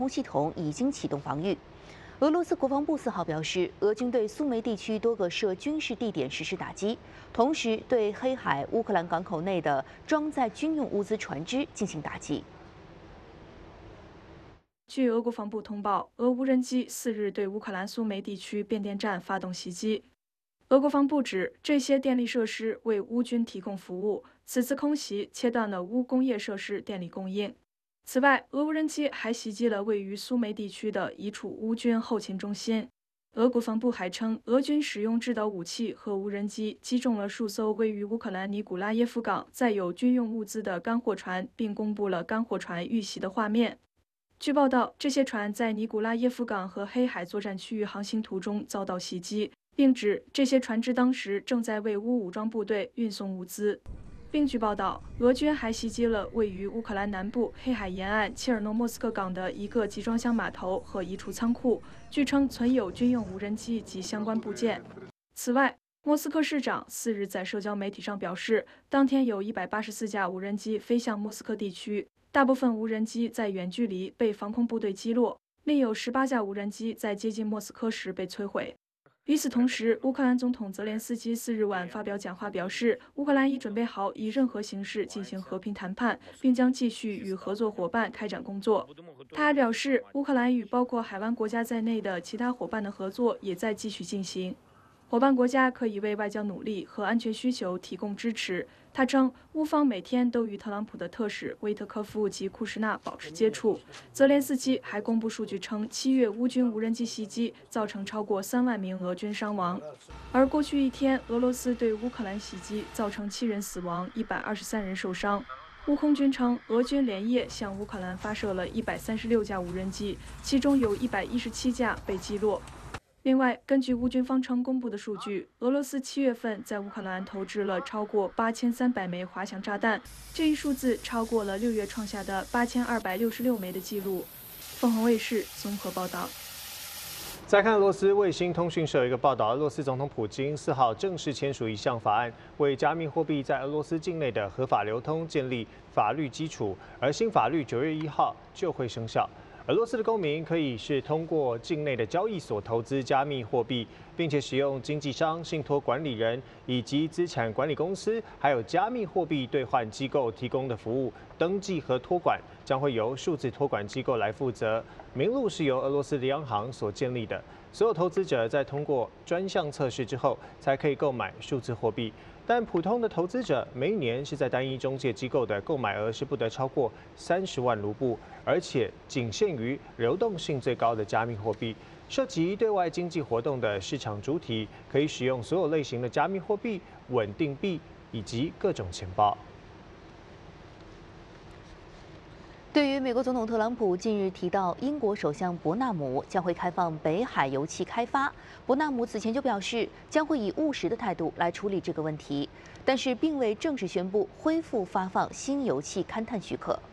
空系统已经启动防御。俄罗斯国防部4号表示，俄军对苏梅地区多个设军事地点实施打击，同时对黑海乌克兰港口内的装载军用物资船只进行打击。 据俄国防部通报，俄无人机4日对乌克兰苏梅地区变电站发动袭击。俄国防部指，这些电力设施为乌军提供服务，此次空袭切断了乌工业设施电力供应。此外，俄无人机还袭击了位于苏梅地区的一处乌军后勤中心。俄国防部还称，俄军使用制导武器和无人机击中了数艘位于乌克兰尼古拉耶夫港载有军用物资的干货船，并公布了干货船遇袭的画面。据报道，这些船在尼古拉耶夫港和黑海作战区域航行途中遭到袭击，并指这些船只当时正在为乌武装部队运送物资。并据报道，俄军还袭击了位于乌克兰南部黑海沿岸切尔诺莫斯克港的一个集装箱码头和一处仓库，据称存有军用无人机及相关部件。此外，莫斯科市长4日在社交媒体上表示，当天有184架无人机飞向莫斯科地区，大部分无人机在远距离被防空部队击落，另有18架无人机在接近莫斯科时被摧毁。与此同时，乌克兰总统泽连斯基4日晚发表讲话，表示乌克兰已准备好以任何形式进行和平谈判，并将继续与合作伙伴开展工作。他还表示，乌克兰与包括海湾国家在内的其他伙伴的合作也在继续进行。伙伴国家可以为外交努力和安全需求提供支持。他称，乌方每天都与特朗普的特使威特科夫及库什纳保持接触。泽连斯基还公布数据称，7月乌军无人机袭击造成超过3万名俄军伤亡，而过去一天，俄罗斯对乌克兰袭击造成7人死亡，123人受伤。乌空军称，俄军连夜向乌克兰发射了136架无人机，其中有117架被击落。另外，根据乌军方称公布的数据，俄罗斯7月份在乌克兰投掷了超过8300枚滑翔炸弹，这一数字超过了6月创下的8266枚的记录。凤凰卫视综合报道。 再看俄罗斯卫星通讯社有一个报道，俄罗斯总统普京4号正式签署一项法案，为加密货币在俄罗斯境内的合法流通建立法律基础，而新法律9月1号就会生效。俄罗斯的公民可以是通过境内的交易所投资加密货币，并且使用经纪商、信托管理人以及资产管理公司，还有加密货币兑换机构提供的服务登记和托管，将会由数字托管机构来负责。名录是由俄罗斯的央行所建立的。所有投资者在通过专项测试之后，才可以购买数字货币。但普通的投资者每年是在单一中介机构的购买额是不得超过30万卢布，而且仅限于流动性最高的加密货币。涉及对外经济活动的市场主体可以使用所有类型的加密货币、稳定币以及各种钱包。 对于美国总统特朗普近日提到英国首相伯纳姆将会开放北海油气开发，伯纳姆此前就表示将会以务实的态度来处理这个问题，但是并未正式宣布恢复发放新油气勘探许可。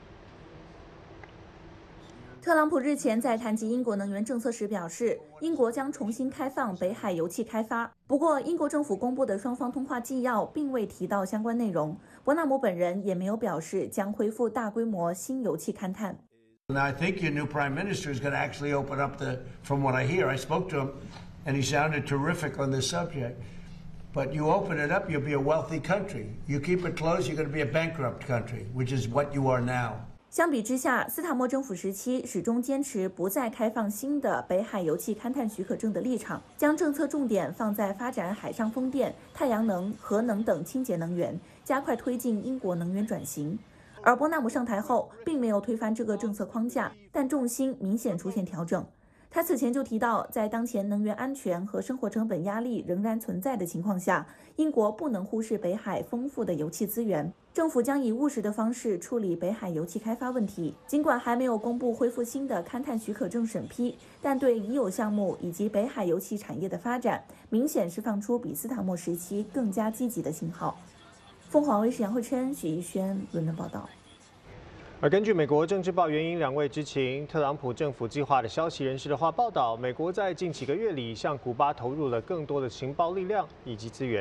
特朗普日前在谈及英国能源政策时表示，英国将重新开放北海油气开发。不过，英国政府公布的双方通话纪要并未提到相关内容。伯纳姆本人也没有表示将恢复大规模新油气勘探。 I think your new prime minister is going to actually open up from what I hear, I spoke to him, and he sounded terrific on this subject. But you open it up, you'll be a wealthy country. You keep it closed, you're going to be a bankrupt country, which is what you are now. 相比之下，斯塔默政府时期始终坚持不再开放新的北海油气勘探许可证的立场，将政策重点放在发展海上风电、太阳能、核能等清洁能源，加快推进英国能源转型。而伯纳姆上台后，并没有推翻这个政策框架，但重心明显出现调整。他此前就提到，在当前能源安全和生活成本压力仍然存在的情况下，英国不能忽视北海丰富的油气资源。政府将以务实的方式处理北海油气开发问题。尽管还没有公布恢复新的勘探许可证审批，但对已有项目以及北海油气产业的发展，明显是放出比斯塔默时期更加积极的信号。凤凰卫视杨慧琛、许逸轩伦敦报道。 而根据美国政治报援引2位知情特朗普政府计划的消息人士的话报道，美国在近几个月里向古巴投入了更多的情报力量以及资源。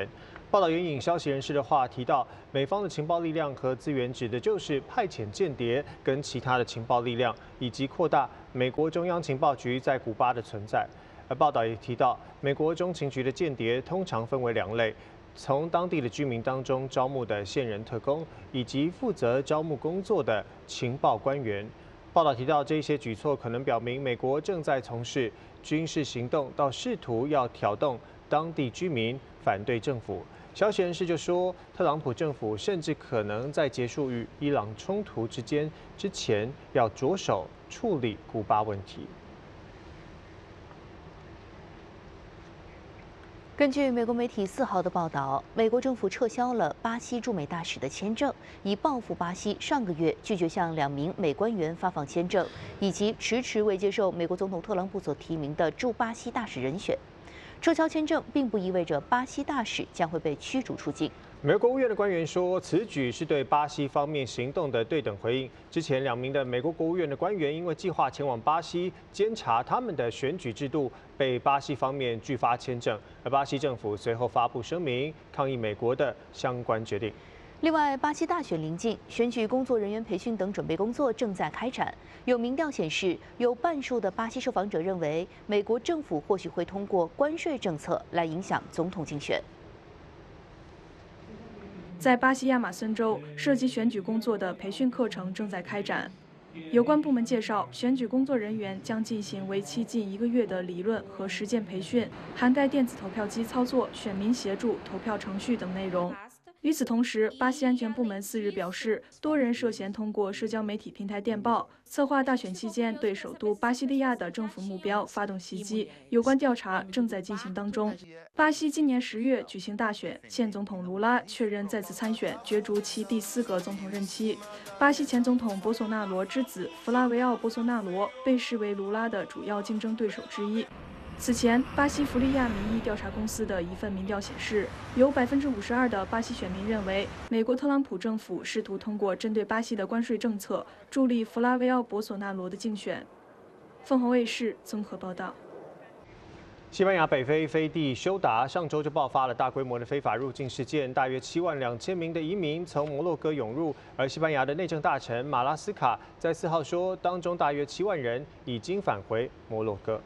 报道援引消息人士的话，提到美方的情报力量和资源指的就是派遣间谍跟其他的情报力量，以及扩大美国中央情报局在古巴的存在。而报道也提到，美国中情局的间谍通常分为2类。从当地的居民当中招募的线人特工，以及负责招募工作的情报官员。报道提到，这些举措可能表明美国正在从事军事行动，到试图要挑动当地居民反对政府。消息人士就说，特朗普政府甚至可能在结束与伊朗冲突之前，要着手处理古巴问题。 根据美国媒体4号的报道，美国政府撤销了巴西驻美大使的签证，以报复巴西上个月拒绝向2名美官员发放签证，以及迟迟未接受美国总统特朗普所提名的驻巴西大使人选。撤销签证并不意味着巴西大使将会被驱逐出境。 美国国务院的官员说，此举是对巴西方面行动的对等回应。之前2名的美国国务院的官员因为计划前往巴西监察他们的选举制度，被巴西方面拒发签证，而巴西政府随后发布声明抗议美国的相关决定。 另外，巴西大选临近，选举工作人员培训等准备工作正在开展。有民调显示，有半数的巴西受访者认为，美国政府或许会通过关税政策来影响总统竞选。 在巴西亚马森州，涉及选举工作的培训课程正在开展。有关部门介绍，选举工作人员将进行为期近1个月的理论和实践培训，涵盖电子投票机操作、选民协助、投票程序等内容。与此同时，巴西安全部门4日表示，多人涉嫌通过社交媒体平台电报，策划大选期间对首都巴西利亚的政府目标发动袭击。有关调查正在进行当中。巴西今年10月举行大选，现总统卢拉确认再次参选，角逐其第4个总统任期。巴西前总统博索纳罗之子弗拉维奥·博索纳罗被视为卢拉的主要竞争对手之一。此前，巴西弗利亚民意调查公司的一份民调显示，有52%的巴西选民认为，美国特朗普政府试图通过针对巴西的关税政策，助力弗拉维奥·博索纳罗的竞选。凤凰卫视综合报道。 西班牙北非飞地休达上周就爆发了大规模的非法入境事件，大约7万2千名的移民从摩洛哥涌入，而西班牙的内政大臣马拉斯卡在4号说，当中大约7万人已经返回摩洛哥。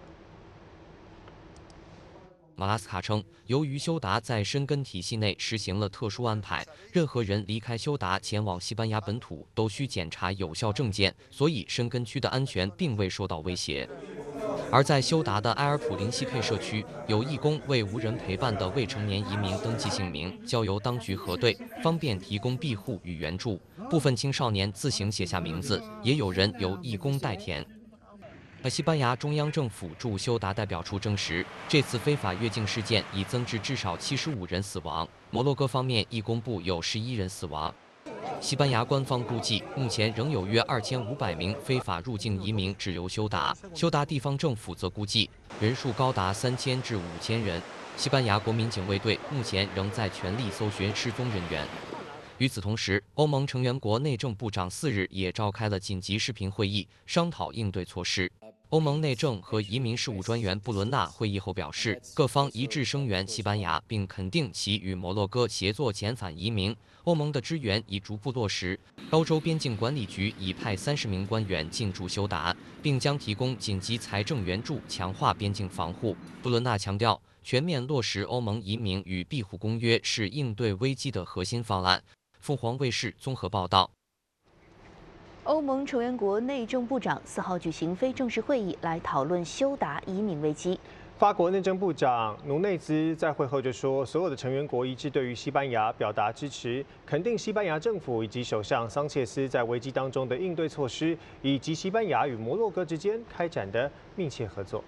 马拉斯卡称，由于休达在申根体系内实行了特殊安排，任何人离开休达前往西班牙本土都需检查有效证件，所以申根区的安全并未受到威胁。而在休达的埃尔普林西 K 社区，有义工为无人陪伴的未成年移民登记姓名，交由当局核对，方便提供庇护与援助。部分青少年自行写下名字，也有人由义工代填。西班牙中央政府驻休达代表处证实，这次非法越境事件已增至至少75人死亡。摩洛哥方面亦公布有11人死亡。西班牙官方估计，目前仍有约2500名非法入境移民滞留休达。休达地方政府则估计人数高达3000至5000人。西班牙国民警卫队目前仍在全力搜寻失踪人员。与此同时，欧盟成员国内政部长4日也召开了紧急视频会议，商讨应对措施。欧盟内政和移民事务专员布伦纳会议后表示，各方一致声援西班牙，并肯定其与摩洛哥协作遣返移民。欧盟的支援已逐步落实，欧洲边境管理局已派30名官员进驻休达，并将提供紧急财政援助，强化边境防护。布伦纳强调，全面落实欧盟移民与庇护公约是应对危机的核心方案。凤凰卫视综合报道。 欧盟成员国内政部长4号举行非正式会议，来讨论休达移民危机。 法国内政部长努内兹在会后就说，所有的成员国一致对于西班牙表达支持，肯定西班牙政府以及首相桑切斯在危机当中的应对措施，以及西班牙与摩洛哥之间开展的密切合作。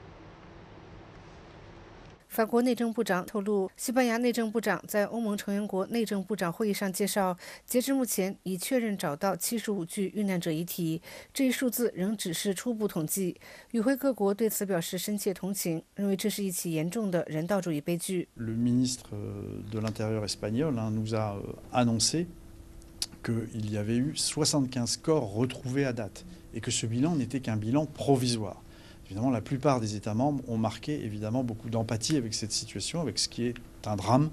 法国内政部长透露，西班牙内政部长在欧盟成员国内政部长会议上介绍，截至目前已确认找到75具遇难者遗体，这一数字仍只是初步统计。与会各国对此表示深切同情，认为这是一起严重的人道主义悲剧。 Le ministre de l'Intérieur espagnol nous a annoncé qu'il y avait eu 75 corps retrouvés à date et que ce bilan n'était qu'un bilan provisoire. Évidemment, la plupart des États membres ont marqué évidemment beaucoup d'empathie avec cette situation, avec ce qui est un drame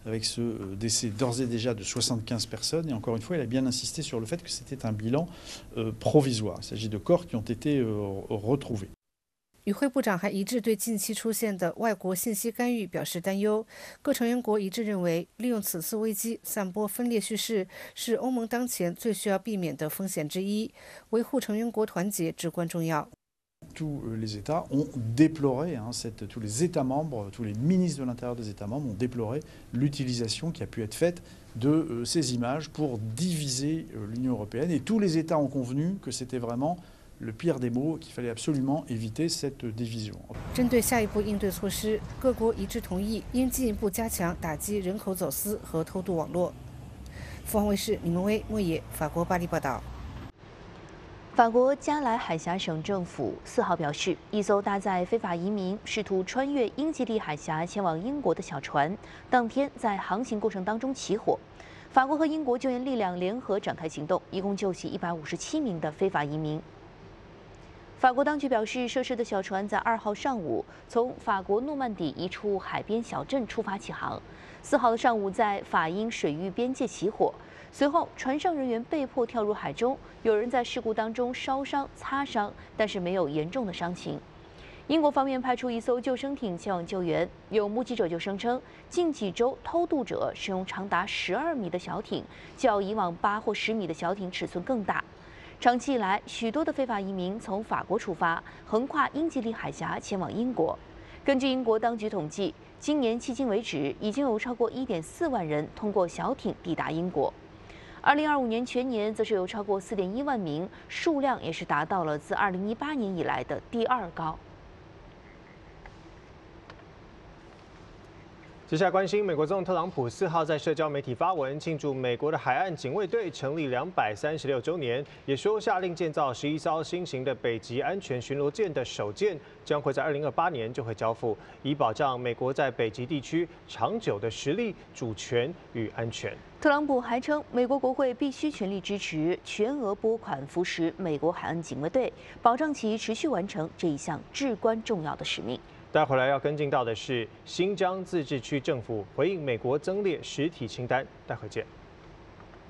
avec ce décès d'ores et déjà de 75 personnes. Et encore une fois, il a bien insisté sur le fait que c'était un bilan provisoire. Il s'agit de corps qui ont été retrouvés. 与会部长还一致对近期出现的外国信息干预表示担忧。各成员国一致认为，利用此次危机散播分裂叙事是欧盟当前最需要避免的风险之一。维护成员国团结至关重要。 Tous les États ont déploré, tous les États membres, tous les ministres de l'Intérieur des États membres ont déploré l'utilisation qui a pu être faite de ces images pour diviser l'Union européenne. Et tous les États ont convenu que c'était vraiment le pire des maux, qu'il fallait absolument éviter cette division. 针对下一步应对措施，各国一致同意应进一步加强打击人口走私和偷渡网络。凤凰卫视李梦薇、莫野，法国巴黎报道。 法国加莱海峡省政府4号表示，一艘搭载非法移民试图穿越英吉利海峡前往英国的小船，当天在航行过程当中起火。法国和英国救援力量联合展开行动，一共救起157名的非法移民。法国当局表示，涉事的小船在2号上午从法国诺曼底一处海边小镇出发起航，4号的上午在法英水域边界起火。 随后，船上人员被迫跳入海中，有人在事故当中烧伤、擦伤，但是没有严重的伤情。英国方面派出一艘救生艇前往救援，有目击者就声称，近几周偷渡者使用长达12米的小艇，较以往8或10米的小艇尺寸更大。长期以来，许多的非法移民从法国出发，横跨英吉利海峡前往英国。根据英国当局统计，今年迄今为止，已经有超过1.4万人通过小艇抵达英国。 2025年全年则是有超过4.1万名，数量也是达到了自2018年以来的第2高。 接下来关心，美国总统特朗普4号在社交媒体发文庆祝美国的海岸警卫队成立236周年，也说下令建造11艘新型的北极安全巡逻舰的首舰将会在2028年就会交付，以保障美国在北极地区长久的实力、主权与安全。 特朗普还称，美国国会必须全力支持、全额拨款扶持美国海岸警卫队，保障其持续完成这一项至关重要的使命。 待会来要跟进到的是新疆自治区政府回应美国增列实体清单，待会见。